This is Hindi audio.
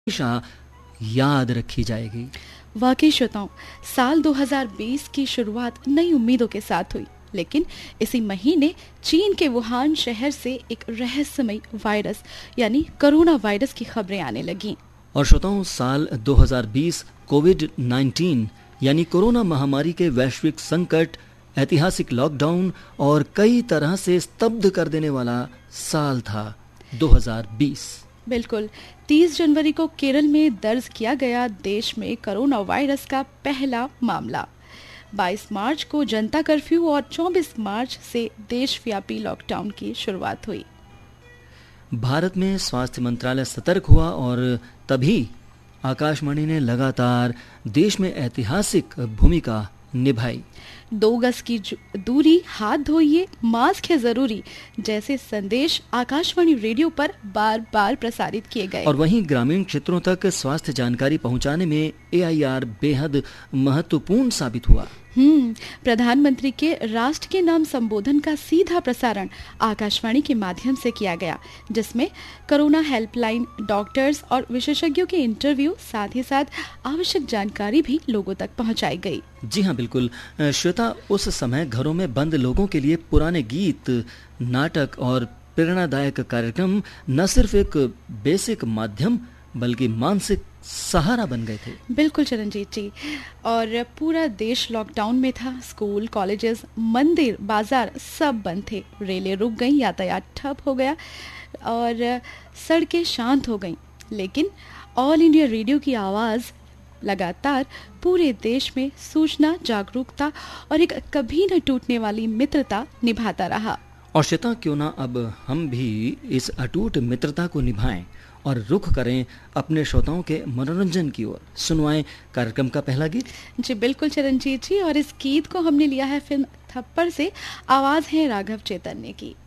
हमेशा याद रखी जाएगी। वाकई श्रोताओं, साल 2020 की शुरुआत नई उम्मीदों के साथ हुई, लेकिन इसी महीने चीन के वुहान शहर से एक रहस्यमयी वायरस यानी कोरोना वायरस की खबरें आने लगीं। और श्रोताओं, साल 2020 कोविड-19 यानी कोरोना महामारी के वैश्विक संकट, ऐतिहासिक लॉकडाउन और कई तरह से स्तब्ध कर देने वाला साल था 2020। बिल्कुल, 30 जनवरी को केरल में दर्ज किया गया देश में कोरोना वायरस का पहला मामला। 22 मार्च को जनता कर्फ्यू और 24 मार्च से देशव्यापी लॉकडाउन की शुरुआत हुई। भारत में स्वास्थ्य मंत्रालय सतर्क हुआ और तभी आकाशवाणी ने लगातार देश में ऐतिहासिक भूमिका निभाई। 2 गज की दूरी, हाथ धोइए, मास्क है जरूरी जैसे संदेश आकाशवाणी रेडियो पर बार बार प्रसारित किए गए। और वहीं ग्रामीण क्षेत्रों तक स्वास्थ्य जानकारी पहुंचाने में AIR बेहद महत्वपूर्ण साबित हुआ। प्रधानमंत्री के राष्ट्र के नाम संबोधन का सीधा प्रसारण आकाशवाणी के माध्यम से किया गया, जिसमें कोरोना हेल्पलाइन, डॉक्टर्स और विशेषज्ञों के इंटरव्यू, साथ ही साथ आवश्यक जानकारी भी लोगों तक पहुंचाई गई। जी हाँ, बिल्कुल श्वेता, उस समय घरों में बंद लोगों के लिए पुराने गीत, नाटक और प्रेरणादायक कार्यक्रम न सिर्फ एक बेसिक माध्यम बल्कि मानसिक सहारा बन गए थे। बिल्कुल चरणजीत जी, और पूरा देश लॉकडाउन में था। स्कूल, कॉलेजेस, मंदिर, बाजार सब बंद थे। रेलें रुक गईं, यातायात ठप हो गया और सड़कें शांत हो गईं। लेकिन ऑल इंडिया रेडियो की आवाज़ लगातार पूरे देश में सूचना, जागरूकता और एक कभी न टूटने वाली मित्रता निभाता रहा। और श्वेता, क्यों ना अब हम भी इस अटूट मित्रता को निभाएं और रुख करें अपने श्रोताओं के मनोरंजन की ओर। सुनवाएं कार्यक्रम का पहला गीत। जी बिल्कुल चरणजीत जी, और इस गीत को हमने लिया है फिल्म थप्पड़ से। आवाज है राघव चैतन्य की।